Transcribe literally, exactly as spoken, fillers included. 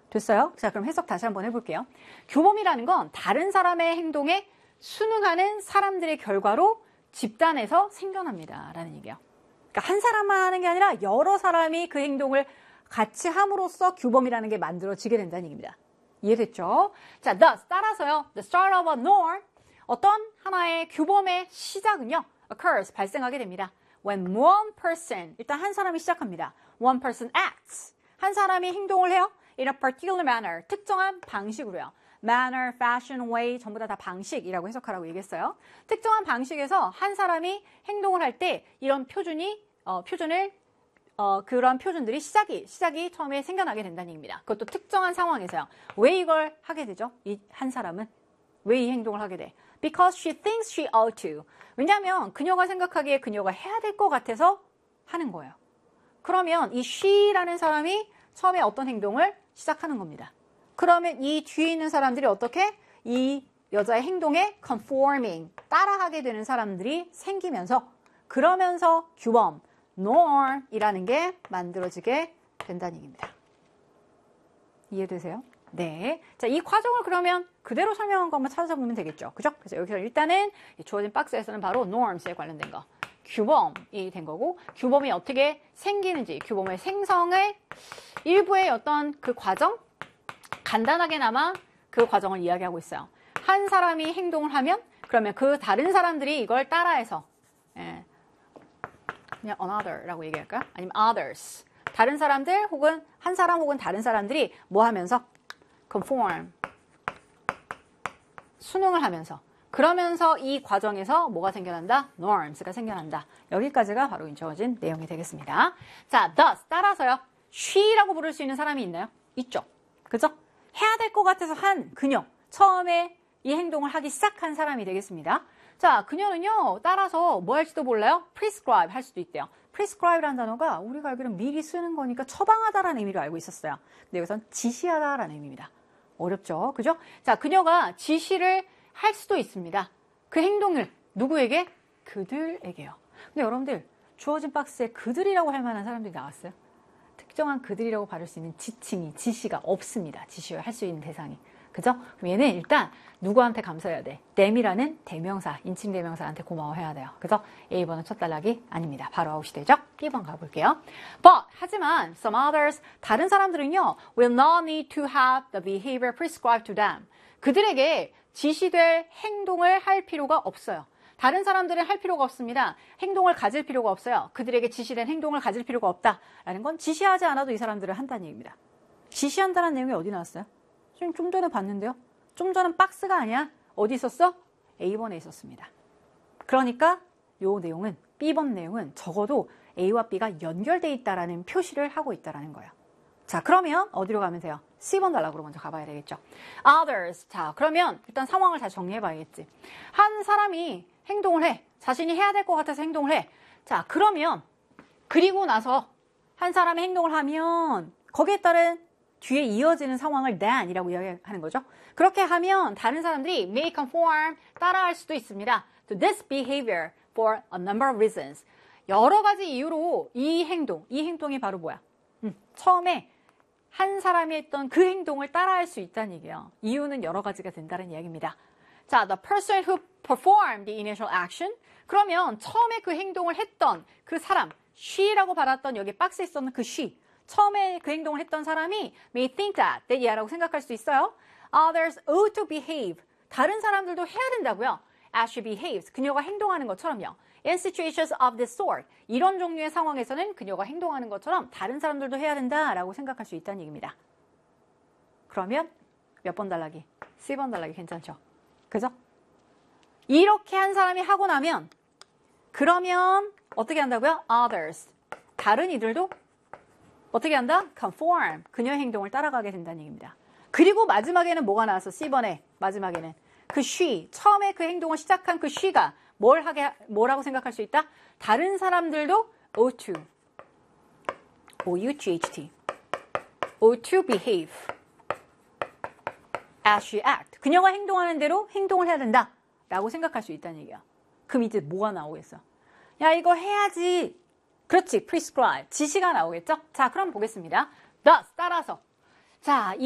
됐어요? 자, 그럼 해석 다시 한번 해볼게요. 규범이라는 건 다른 사람의 행동에 순응하는 사람들의 결과로 집단에서 생겨납니다. 라는 얘기예요. 그러니까 한 사람만 하는 게 아니라 여러 사람이 그 행동을 같이 함으로써 규범이라는 게 만들어지게 된다는 얘기입니다. 이해됐죠? 자, thus, 따라서요. The start of a norm, 어떤 하나의 규범의 시작은요. occurs, 발생하게 됩니다. When one person, 일단 한 사람이 시작합니다. One person acts, 한 사람이 행동을 해요. In a particular manner, 특정한 방식으로요. manner, fashion, way, 전부 다 다 방식이라고 해석하라고 얘기했어요. 특정한 방식에서 한 사람이 행동을 할 때 이런 표준이, 어, 표준을, 어, 그런 표준들이 시작이, 시작이 처음에 생겨나게 된다는 얘기입니다. 그것도 특정한 상황에서요. 왜 이걸 하게 되죠? 이 한 사람은? 왜 이 행동을 하게 돼? Because she thinks she ought to. 왜냐하면 그녀가 생각하기에 그녀가 해야 될 것 같아서 하는 거예요. 그러면 이 she라는 사람이 처음에 어떤 행동을 시작하는 겁니다. 그러면 이 뒤에 있는 사람들이 어떻게 이 여자의 행동에 conforming, 따라하게 되는 사람들이 생기면서 그러면서 규범, norm이라는 게 만들어지게 된다는 얘기입니다. 이해되세요? 네. 자, 이 과정을 그러면 그대로 설명한 것만 찾아보면 되겠죠. 그죠? 그래서 여기서 일단은 주어진 박스에서는 바로 norms에 관련된 거, 규범이 된 거고, 규범이 어떻게 생기는지, 규범의 생성의 일부의 어떤 그 과정, 간단하게나마 그 과정을 이야기하고 있어요. 한 사람이 행동을 하면 그러면 그 다른 사람들이 이걸 따라해서 예, 그냥 another라고 얘기할까요? 아니면 others. 다른 사람들 혹은 한 사람 혹은 다른 사람들이 뭐 하면서 conform. 순응을 하면서 그러면서 이 과정에서 뭐가 생겨난다? norms가 생겨난다. 여기까지가 바로 주어진 내용이 되겠습니다. 자, thus 따라서요. she라고 부를 수 있는 사람이 있나요? 있죠. 그죠? 해야 될 것 같아서 한 그녀. 처음에 이 행동을 하기 시작한 사람이 되겠습니다. 자, 그녀는요. 따라서 뭐 할지도 몰라요? prescribe 할 수도 있대요. prescribe라는 단어가 우리가 알기로는 미리 쓰는 거니까 처방하다라는 의미로 알고 있었어요. 근데 여기서는 지시하다라는 의미입니다. 어렵죠? 그죠? 자, 그녀가 지시를 할 수도 있습니다. 그 행동을 누구에게? 그들에게요. 근데 여러분들 주어진 박스에 그들이라고 할 만한 사람들이 나왔어요? 특정한 그들이라고 받을 수 있는 지칭이, 지시가 없습니다. 지시를 할 수 있는 대상이. 그죠? 그럼 얘는 일단 누구한테 감사해야 돼? them이라는 대명사, 인칭 대명사한테 고마워해야 돼요. 그래서 A 번은 첫 단락이 아닙니다. 바로 아웃이 되죠? B 번 가볼게요. But, 하지만 some others, 다른 사람들은요, will not need to have the behavior prescribed to them. 그들에게 지시될 행동을 할 필요가 없어요. 다른 사람들은 할 필요가 없습니다. 행동을 가질 필요가 없어요. 그들에게 지시된 행동을 가질 필요가 없다라는 건 지시하지 않아도 이 사람들은 한다는 얘기입니다. 지시한다는 내용이 어디 나왔어요? 지금 좀 전에 봤는데요. 좀 전은 박스가 아니야. 어디 있었어? A 번에 있었습니다. 그러니까 이 내용은, B 번 내용은 적어도 A와 B가 연결되어 있다라는 표시를 하고 있다라는 거예요. 자, 그러면 어디로 가면 돼요? C 번 단락으로 먼저 가봐야 되겠죠. Others. 자, 그러면 일단 상황을 다시 정리해봐야겠지. 한 사람이 행동을 해. 자신이 해야 될 것 같아서 행동을 해. 자, 그러면 그리고 나서 한 사람이 행동을 하면 거기에 따른 뒤에 이어지는 상황을 than이라고 이야기하는 거죠. 그렇게 하면 다른 사람들이 may conform, 따라할 수도 있습니다. To this behavior for a number of reasons. 여러 가지 이유로 이 행동, 이 행동이 바로 뭐야? 음, 처음에 한 사람이 했던 그 행동을 따라할 수 있다는 얘기예요. 이유는 여러 가지가 된다는 이야기입니다. 자, the person who performed the initial action. 그러면 처음에 그 행동을 했던 그 사람, she라고 받았던 여기 박스에 있었던 그 she. 처음에 그 행동을 했던 사람이 may think that, that yeah 라고 생각할 수 있어요. Others ought to behave. 다른 사람들도 해야 된다고요. As she behaves. 그녀가 행동하는 것처럼요. In situations of this sort. 이런 종류의 상황에서는 그녀가 행동하는 것처럼 다른 사람들도 해야 된다라고 생각할 수 있다는 얘기입니다. 그러면 몇 번 단락이? C 번 단락이 괜찮죠? 그죠? 이렇게 한 사람이 하고 나면 그러면 어떻게 한다고요? Others. 다른 이들도 어떻게 한다? Conform. 그녀의 행동을 따라가게 된다는 얘기입니다. 그리고 마지막에는 뭐가 나왔어? C 번에 마지막에는 그 she. 처음에 그 행동을 시작한 그 she가 뭘 하게, 뭐라고 생각할 수 있다? 다른 사람들도 ought to. O-U-G-H-T. ought to behave. as she act. 그녀가 행동하는 대로 행동을 해야 된다. 라고 생각할 수 있다는 얘기야. 그럼 이제 뭐가 나오겠어? 야, 이거 해야지. 그렇지. prescribe. 지시가 나오겠죠? 자, 그럼 보겠습니다. thus, 따라서. 자, 이